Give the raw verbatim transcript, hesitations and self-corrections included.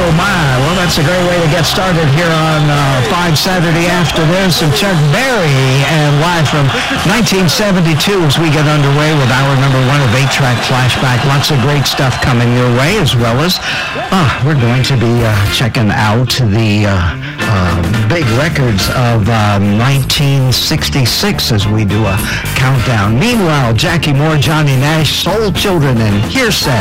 Oh, my. Well, that's a great way to get started here on uh, Fine Saturday afternoon. Some Chuck Berry and live from nineteen seventy-two as we get underway with hour number one of eight-track Flashback. Lots of great stuff coming your way, as well as uh, we're going to be uh, checking out the uh, uh, big records of uh, nineteen sixty-six as we do a countdown. Meanwhile, Jackie Moore, Johnny Nash, Soul Children, and Hearsay.